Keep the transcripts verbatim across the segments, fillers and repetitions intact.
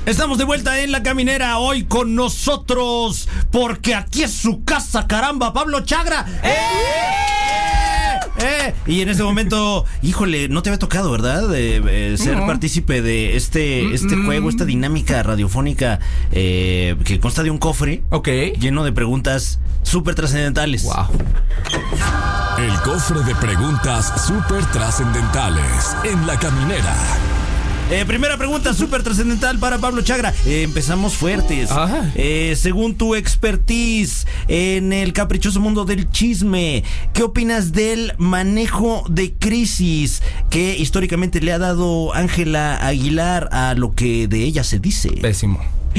Estamos de vuelta en La Caminera, hoy con nosotros, porque aquí es su casa, caramba, Pablo Chagra. ¡Eh! ¡Eh! Y en este momento, híjole, no te había tocado, ¿verdad? Eh, eh, ser no. partícipe de este, este mm-hmm. juego, esta dinámica radiofónica eh, que consta de un cofre okay. lleno de preguntas súper trascendentales. Wow. El cofre de preguntas súper trascendentales en La Caminera. Eh, primera pregunta súper trascendental para Pablo Chagra. Eh, empezamos fuertes. Eh, según tu expertise en el caprichoso mundo del chisme, ¿qué opinas del manejo de crisis que históricamente le ha dado Ángela Aguilar a lo que de ella se dice? Pésimo.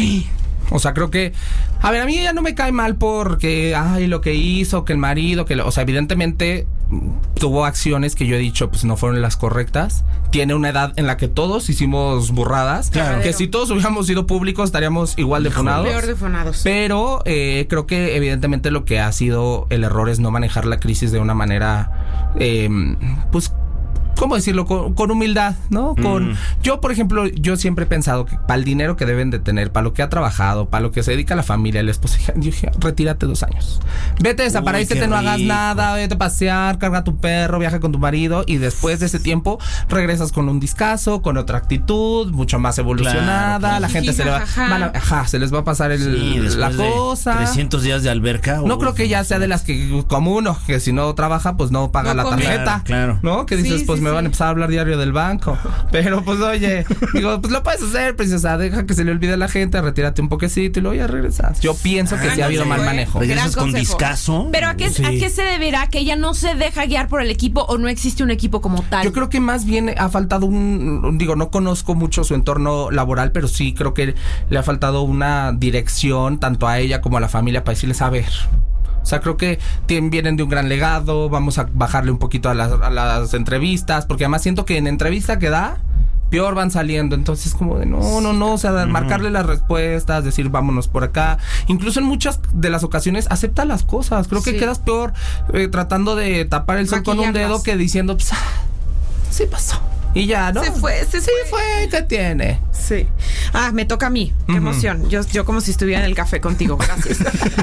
O sea, creo que... A ver, a mí ella no me cae mal porque... Ay, lo que hizo, que el marido, que... O sea, evidentemente tuvo acciones que yo he dicho, pues no fueron las correctas. Tiene una edad en la que todos hicimos burradas. Claro. Que si todos hubiéramos sido públicos estaríamos igual de funados. Peor de funados. Pero eh, creo que evidentemente lo que ha sido el error es no manejar la crisis de una manera... Eh, pues... ¿Cómo decirlo? Con, con humildad, ¿no? Con mm. Yo, por ejemplo, yo siempre he pensado que para el dinero que deben de tener, para lo que ha trabajado, para lo que se dedica a la familia, el esposo, yo dije, retírate dos años. Vete, desaparécete, no hagas nada, vete a pasear, carga a tu perro, viaja con tu marido y después de ese tiempo regresas con un discazo, con otra actitud, mucho más evolucionada, claro, la gente se le va, van a, ajá, se les va a pasar el, sí, la cosa. trescientos días de alberca. No uh, creo que ya sea de las que, como uno, que si no trabaja, pues no paga no la tarjeta. Claro, claro. ¿No? Que dices, sí, pues sí, me sí. van a empezar a hablar diario del banco. Pero pues oye, digo, pues lo puedes hacer, princesa, deja que se le olvide a la gente, retírate un poquecito y luego ya regresas. Yo pienso que ah, sí ha habido mal manejo. ¿Regresas con discazo? Pero ¿a qué, sí. ¿a qué se deberá que ella no se deja guiar por el equipo o no existe un equipo como tal? Yo creo que más bien ha faltado un, digo, no conozco mucho su entorno laboral, pero sí creo que le ha faltado una dirección tanto a ella como a la familia para decirles, a ver... O sea, creo que tienen, vienen de un gran legado. Vamos a bajarle un poquito a las, a las entrevistas, porque además siento que en entrevista que da, peor van saliendo. Entonces, como de no, no, no. O sea, uh-huh. marcarle las respuestas, decir vámonos por acá. Incluso en muchas de las ocasiones acepta las cosas. Creo sí. que quedas peor eh, tratando de tapar el sol con un dedo que diciendo, pues, ah, sí pasó. Y ya, ¿no? Se fue, se sí fue. fue. ¿Qué tiene? Sí. Ah, me toca a mí. Qué uh-huh. emoción. Yo, yo como si estuviera en el café contigo. Gracias.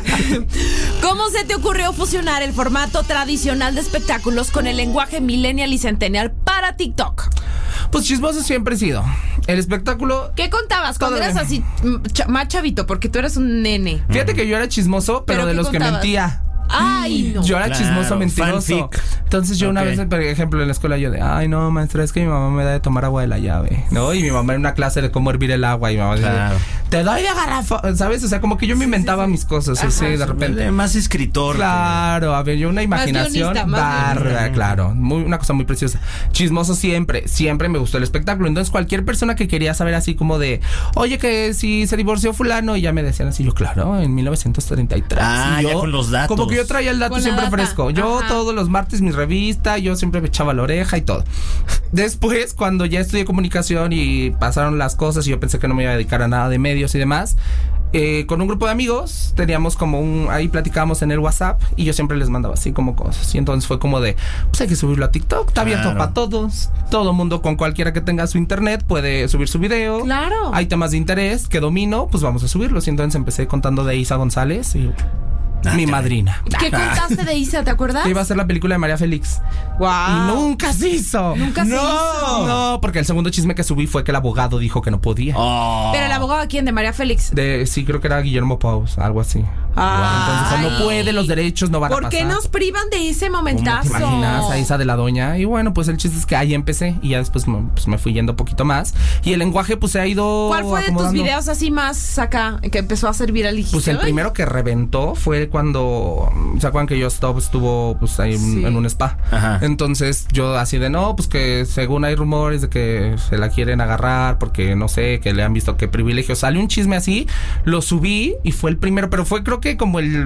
¿Cómo se te ocurrió fusionar el formato tradicional de espectáculos con el lenguaje millennial y centennial para TikTok? Pues chismoso siempre he sido. El espectáculo... ¿Qué contabas cuando eras así ch- más chavito? Porque tú eres un nene. Fíjate que yo era chismoso, pero, pero de los contabas? que mentía. Ay, no. Yo era claro, chismoso, mentiroso. Fanfic. Entonces yo okay. una vez, por ejemplo, en la escuela yo de, ay no, maestra, es que mi mamá me da de tomar agua de la llave, ¿no? Y mi mamá en una clase de cómo hervir el agua y mi mamá claro. dice, te doy de garrafa, ¿sabes? O sea, como que yo me inventaba sí, sí, mis cosas, ajá, así de repente. Más escritor. Claro, a ver, yo una imaginación barra, claro, muy, una cosa muy preciosa. Chismoso siempre, siempre me gustó el espectáculo. Entonces cualquier persona que quería saber así como de, oye, que si se divorció fulano, y ya me decían así, yo claro, en mil novecientos treinta y tres. Ah, y yo, ya con los datos. Como que yo traía el dato con siempre fresco. Yo ajá. todos los martes mi revista, yo siempre me echaba la oreja y todo. Después, cuando ya estudié comunicación y pasaron las cosas y yo pensé que no me iba a dedicar a nada de medios y demás, eh, con un grupo de amigos teníamos como un... Ahí platicábamos en el WhatsApp y yo siempre les mandaba así como cosas. Y entonces fue como de, pues hay que subirlo a TikTok. Está abierto claro. para todos. Todo mundo, con cualquiera que tenga su internet, puede subir su video. Claro. Hay temas de interés que domino, pues vamos a subirlos. Y entonces empecé contando de Isa González y... Ah, mi madrina. ¿Qué contaste de Isa? ¿Te acuerdas? Que iba a ser la película de María Félix. Wow. Y nunca se hizo. Nunca no. se hizo. No, porque el segundo chisme que subí fue que el abogado dijo que no podía. Oh. ¿Pero el abogado quién? ¿De María Félix? De, sí, creo que era Guillermo Pous, algo así. Ah. Entonces, no puede, los derechos no van a pasar. ¿Por qué nos privan de ese momentazo? ¿Cómo te imaginas a Isa de la Doña? Y bueno, pues el chiste es que ahí empecé y ya después me, pues, me fui yendo poquito más. Y el lenguaje pues se ha ido ¿Cuál fue acomodando. De tus videos así más acá que empezó a ser viral? Pues el primero que reventó fue cuando... ¿Se acuerdan que Just Stop estuvo pues ahí sí. en un spa? Ajá. Entonces yo así de no, pues que según hay rumores de que se la quieren agarrar porque no sé, que le han visto qué privilegio. Sale un chisme así, lo subí y fue el primero, pero fue creo que como el...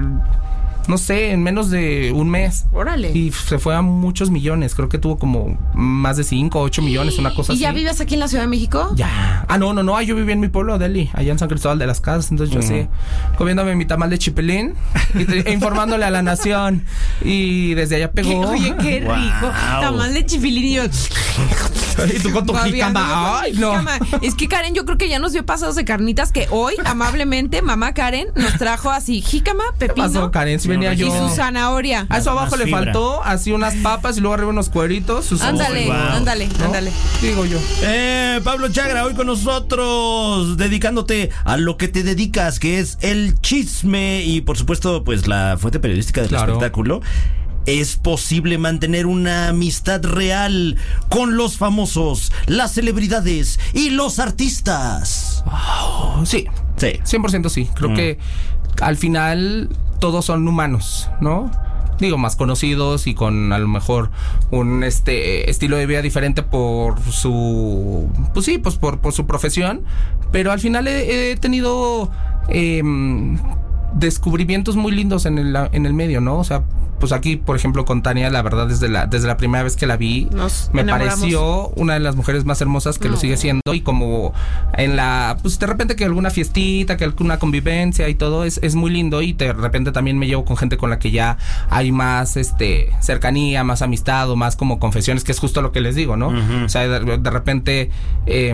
no sé, en menos de un mes. Órale. Y se fue a muchos millones. Creo que tuvo como más de cinco, ocho millones, una cosa ¿Y así. ¿Y ya vives aquí en la Ciudad de México? Ya. Ah, no, no, no. Yo viví en mi pueblo, Delhi, allá en San Cristóbal de las Casas. Entonces yo mm. sí, comiéndome mi tamal de chipilín y te, e informándole a la nación. Y desde allá pegó. ¿Qué? Oye, qué wow. rico. Tamal de chipilín y yo... Y tú con tu jícama. Ay, no. Jícama. Es que Karen, yo creo que ya nos dio pasados de carnitas que hoy, amablemente, mamá Karen nos trajo así jícama, pepino. ¿Qué pasó, Karen? Si venía yo. Y su zanahoria. A eso abajo le faltó así unas papas y luego arriba unos cueritos. Sus ándale, wow. ándale, ¿no? ándale. Digo yo. Eh, Pablo Chagra, hoy con nosotros, dedicándote a lo que te dedicas, que es el chisme y, por supuesto, pues la fuente periodística del claro. espectáculo. ¿Es posible mantener una amistad real con los famosos, las celebridades y los artistas? Oh, sí. Sí. cien por ciento sí. Creo mm. que al final todos son humanos, ¿no? Digo, más conocidos y con a lo mejor un este estilo de vida diferente por su... Pues sí, pues por, por su profesión. Pero al final he, he tenido... Eh, descubrimientos muy lindos en el, en el medio, ¿no? O sea, pues aquí, por ejemplo, con Tania, la verdad, desde la, desde la primera vez que la vi, Nos me enamoramos. Pareció una de las mujeres más hermosas que no. lo sigue siendo. Y como en la, pues de repente que alguna fiestita, que alguna convivencia y todo, es, es muy lindo. Y de repente también me llevo con gente con la que ya hay más este cercanía, más amistad o más como confesiones, que es justo lo que les digo, ¿no? Uh-huh. O sea, de, de repente eh,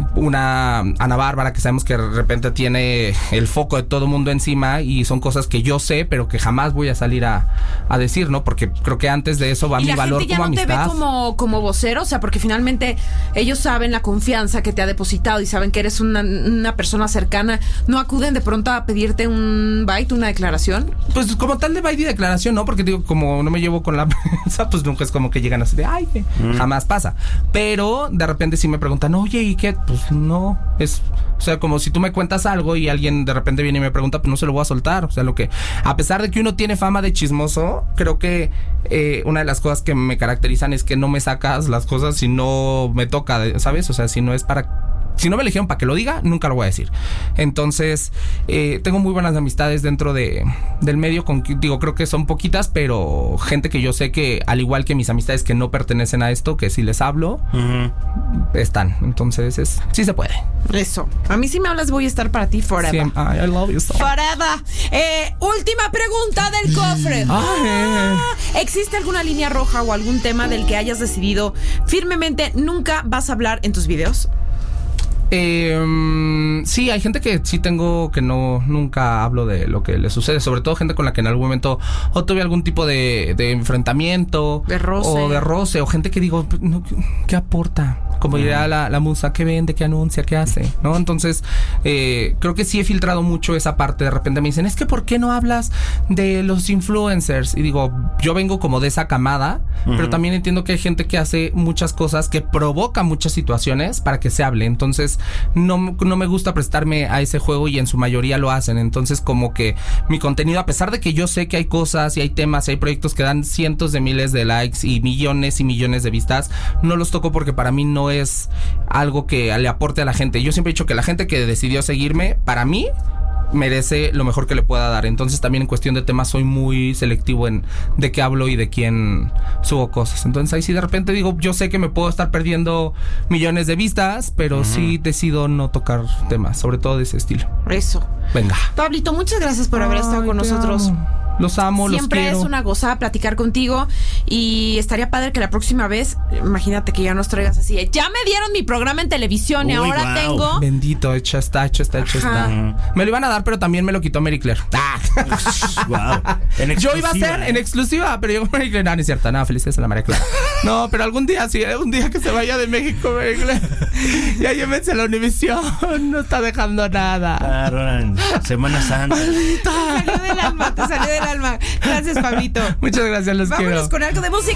una Ana Bárbara, que sabemos que de repente tiene el foco de todo el mundo encima, y son cosas que yo sé, pero que jamás voy a salir a, a decir, ¿no? Porque creo que antes de eso va mi valor como amistad. Y la gente ya no te ve como, como vocero, o sea, porque finalmente ellos saben la confianza que te ha depositado y saben que eres una, una persona cercana. ¿No acuden de pronto a pedirte un bite, una declaración? Pues como tal de bite y declaración, ¿no? Porque digo, como no me llevo con la prensa, pues nunca es como que llegan así de, ay, mm. jamás pasa. Pero de repente sí me preguntan, oye, ¿y qué? Pues no, es... O sea, como si tú me cuentas algo y alguien de repente viene y me pregunta, pues no se lo voy a soltar. O sea, lo que... A pesar de que uno tiene fama de chismoso, creo que eh, una de las cosas que me caracterizan es que no me sacas las cosas si no me toca, ¿sabes? O sea, si no es para... Si no me eligieron para que lo diga, nunca lo voy a decir. Entonces, eh, tengo muy buenas amistades dentro de del medio. Con, digo, creo que son poquitas, pero gente que yo sé que, al igual que mis amistades que no pertenecen a esto, que si les hablo, uh-huh. están. Entonces, es, sí se puede. Eso. A mí si me hablas voy a estar para ti forever. Sí, I, I love you so. Forever. Eh, última pregunta del cofre. Ah, ¿existe alguna línea roja o algún tema del que hayas decidido firmemente nunca vas a hablar en tus videos? Eh, sí, hay gente que sí tengo que no nunca hablo de lo que le sucede, sobre todo gente con la que en algún momento o tuve algún tipo de, de enfrentamiento, de roce. o de roce, o gente que digo, no, ¿qué aporta? Como diría la, la musa, ¿qué vende? ¿Qué anuncia? ¿Qué hace? ¿No? Entonces, eh, creo que sí he filtrado mucho esa parte. De repente me dicen, es que ¿por qué no hablas de los influencers? Y digo, yo vengo como de esa camada, uh-huh. pero también entiendo que hay gente que hace muchas cosas que provocan muchas situaciones para que se hable. Entonces, no, no me gusta prestarme a ese juego y en su mayoría lo hacen. Entonces, como que mi contenido, a pesar de que yo sé que hay cosas y hay temas y hay proyectos que dan cientos de miles de likes y millones y millones de vistas, no los toco porque para mí no es algo que le aporte a la gente. Yo siempre he dicho que la gente que decidió seguirme, para mí, merece lo mejor que le pueda dar. Entonces también en cuestión de temas soy muy selectivo en de qué hablo y de quién subo cosas. Entonces ahí sí de repente digo, yo sé que me puedo estar perdiendo millones de vistas, pero uh-huh. sí decido no tocar temas, sobre todo de ese estilo. Eso. Venga. Pablito, muchas gracias por haber Ay, estado con nosotros. Amo. Los amo, los quiero. Siempre es una gozada platicar contigo y estaría padre que la próxima vez, imagínate que ya nos traigas así, ya me dieron mi programa en televisión Uy, y ahora wow. tengo... Bendito, hecho está, hecho está, hecho Ajá. está. Me lo iban a dar, pero también me lo quitó Mary Claire. Ah. Wow. Yo iba a ser en exclusiva, pero llegó Mary Claire. No, no es cierto, no, felicidades a la María Clara. No, pero algún día, sí, un día que se vaya de México, Mary Claire. Ya llévense a la Univisión, no está dejando nada. Claro, Semana Santa. Te salió del alma, te salió del alma. Gracias, Pablito. Muchas gracias, los Vámonos quiero. con algo de música.